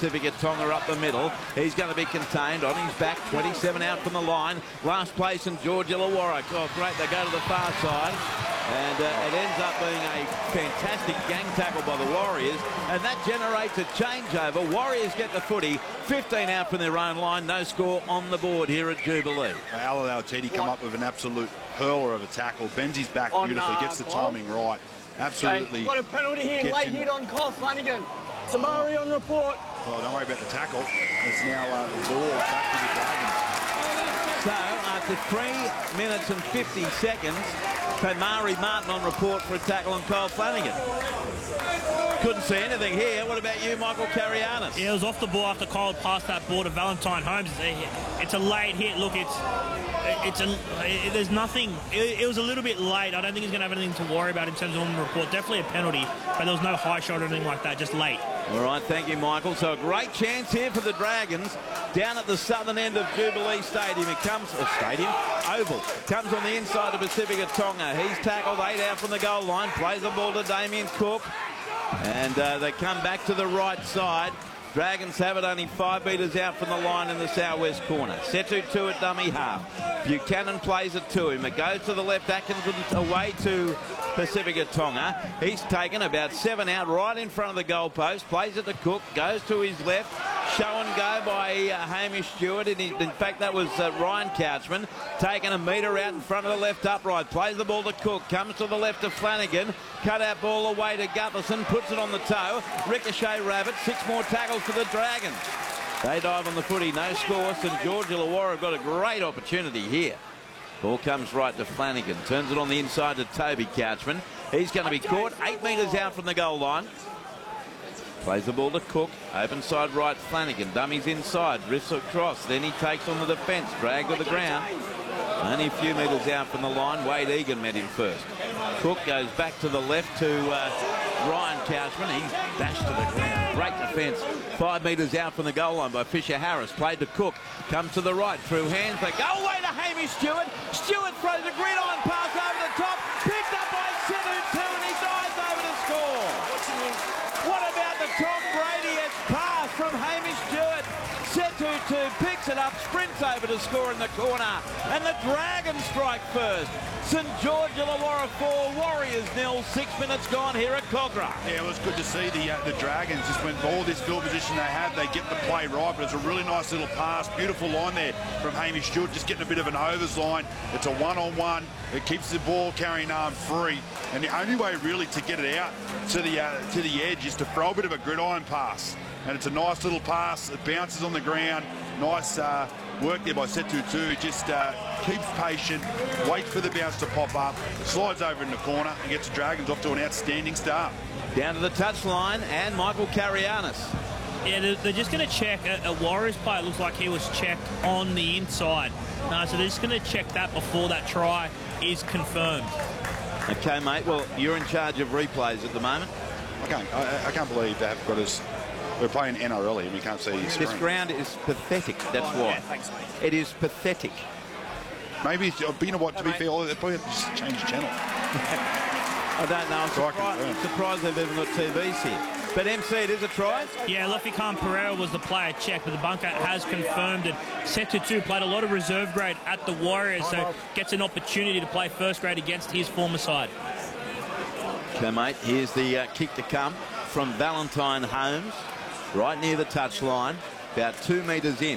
Pacifica Tonga up the middle. He's going to be contained on his back, 27 out from the line. Last place St George Illawarra. Oh, great, they go to the far side. And it ends up being a fantastic gang tackle by the Warriors, and that generates a changeover. Warriors get the footy, 15 out from their own line, no score on the board here at Jubilee. Alalautiti come up with an absolute hurler of a tackle, bends his back beautifully, gets the timing right. Absolutely. Got a penalty here, late hit on Kyle Flanagan. Samari on report. Well, don't worry about the tackle. It's now the ball back to the Dragons. So, after 3 minutes and 50 seconds, Tamari Martin on report for a tackle on Kyle Flanagan. Couldn't see anything here. What about you, Michael Carianis? Yeah, it was off the ball after Kyle passed that ball to Valentine Holmes. It's a late hit. Look, there's nothing. It was a little bit late. I don't think he's going to have anything to worry about in terms of on the report. Definitely a penalty, but there was no high shot or anything like that, just late. All right, thank you, Michael. So a great chance here for the Dragons down at the southern end of Jubilee Stadium. It comes, Oval. Comes on the inside of Pacifica Tonga. He's tackled 8 out from the goal line. Plays the ball to Damien Cook. And they come back to the right side. Dragons have it only 5 metres out from the line in the southwest corner. Setu 2 at dummy half. Buchanan plays it to him. It goes to the left. Atkinson away to Pacifica Tonga. He's taken about 7 out right in front of the goalpost. Plays it to Cook. Goes to his left. Show and go by Hamish Stewart. In fact, that was Ryan Couchman. Taking a metre out in front of the left upright. Plays the ball to Cook. Comes to the left of Flanagan. Cut out ball away to Gutherson. Puts it on the toe. Ricochet Rabbit. 6 more tackles for the Dragons. They dive on the footy. No score. St George Illawarra have got a great opportunity here. Ball comes right to Flanagan. Turns it on the inside to Toby Couchman. He's going to be caught 8 metres out from the goal line. Plays the ball to Cook. Open side right, Flanagan. Dummies inside. Drifts across. Then he takes on the defence. Drag to the ground. Only a few metres out from the line. Wade Egan met him first. Cook goes back to the left to Ryan Couchman. He's dashed to the ground. Great defence. 5 metres out from the goal line by Fisher Harris. Played to Cook. Comes to the right. Through hands. They go away to Hamish Stewart. Stewart throws a gridiron pass over the top. Picked up by Setu 2 and he dives over to score. What about the Tom Brady-esque pass from Hamish Stewart? Setu 2 picks it up, sprints over to score in the corner, and the Dragons strike first. St George Illawarra 4, Warriors 0, 6 minutes gone here at Cogra. Yeah, it was good to see the Dragons just went all this field position they had. They get the play right, but it's a really nice little pass. Beautiful line there from Hamish Stewart, just getting a bit of an overs line. It's a one-on-one. It keeps the ball carrying arm free, and the only way really to get it out to the edge is to throw a bit of a gridiron pass. And it's a nice little pass. It bounces on the ground. Nice work there by Setu 2. Just keeps patient, waits for the bounce to pop up, slides over in the corner and gets the Dragons off to an outstanding start. Down to the touchline and Michael Carianis. Yeah, they're just going to check. A Warriors player looks like he was checked on the inside. So they're just going to check that before that try is confirmed. Okay, mate. Well, you're in charge of replays at the moment. I can't believe they have got us. We're playing NRL here and we can't see his screen. This ground is pathetic, that's why. Yeah, thanks, mate. It is pathetic. Maybe, you know what, to be fair, they probably have to just change the channel. I don't know, I'm surprised they've even got TVs here. But MC, it is a try? Yeah, Lefi Khan Pereira was the player checked, but the bunker has confirmed it. Setu 2 played a lot of reserve grade at the Warriors, so gets an opportunity to play first grade against his former side. Okay, mate, here's the kick to come from Valentine Holmes. Right near the touchline, about 2 metres in.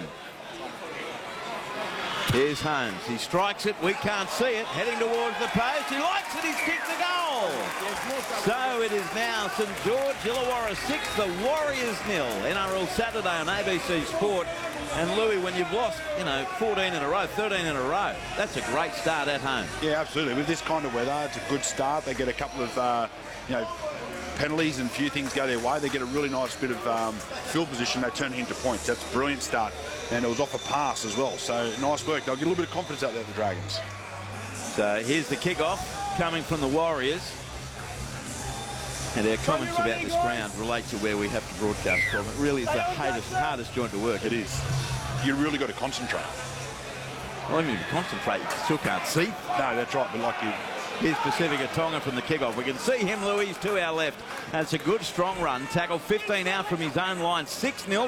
Here's Holmes. He strikes it. We can't see it. Heading towards the post. He likes it. He's kicked the goal. So it is now St George Illawarra 6, the Warriors 0. NRL Saturday on ABC Sport. And Louis, when you've lost, 14 in a row, 13 in a row, that's a great start at home. Yeah, absolutely. With this kind of weather, it's a good start. They get a couple of, penalties and a few things go their way. They get a really nice bit of field position. They turn it into points. That's a brilliant start. And it was off a pass as well. So nice work. They'll get a little bit of confidence out there, the Dragons. So here's the kick-off coming from the Warriors. And our comments about this ground relate to where we have to broadcast from. It really is the hardest joint to work. It is. You really got to concentrate. Well, I mean, concentrate. You still can't see. No, that's right. But like you... Here's Pacifica Tonga from the kickoff. We can see him, Louise, to our left. That's a good, strong run. Tackle 15 out from his own line. 6-0.